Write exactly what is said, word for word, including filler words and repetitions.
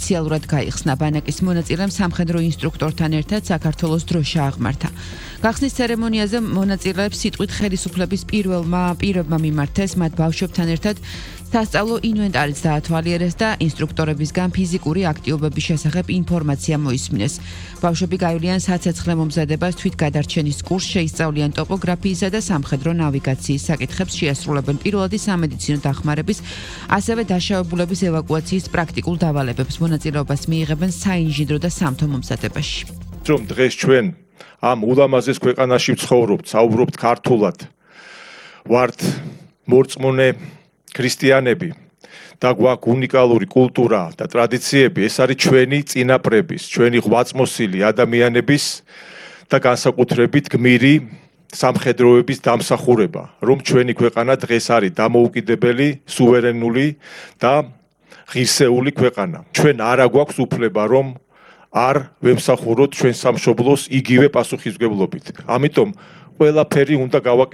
ოფიციალურად გაიხსნა. ბანაკის მონაწილემ სამხედრო ინსტრუქტორთან ერთად საქართველოს დროშა აღმართა. გახსნის ცერემონიაზე მონაწილეებს სიტყვით ხელისუფლების პირველმა პირებმა მიმართეს, მათ ბავშვებთან ერთად სასწავლო ინვენტარიც დაათვალიერეს და ინსტრუქტორებისგან ფიზიკური აქტივობების შესახებ ინფორმაცია მოისმინეს. ბავშვები გაივლიან საცეცხლე მომზადებას, თვითგადარჩენის კურსს, შეისწავლიან ტოპოგრაფიისა და სამხედრო ნავიგაციის საკითხებს, შეასრულებენ პირველადი სამედიცინო დახმარების, ასევე დაშავებულების ევაკუაციის პრაქტიკულ დავალებებს. მონაწილეობას მიიღებენ საინჟინრო და სამთო მომზადებაში. რომ დღეს ჩვენ ამ ულამაზეს ქვეყანაში ვცხოვრობთ, საუბრობთ ქართულად, ვართ მორწმუნე ქრისტიანები და გვაქვს უნიკალური კულტურა და ტრადიციები, ეს არის ჩვენი წინაპრების, ჩვენი ღვაწმოსილი ადამიანების და განსაკუთრებით გმირი სამხედროების დამსახურება, რომ ჩვენი ქვეყანა დღეს არის დამოუკიდებელი, სუვერენული და ღირსეული ქვეყანა. ჩვენ არა გვაქვს უფლება, რომ არ ვემსახუროთ ჩვენ სამშობლოს იგივე პასუხისმგებლობით. ამიტომ ყველაფერი უნდა გავაკეთოთ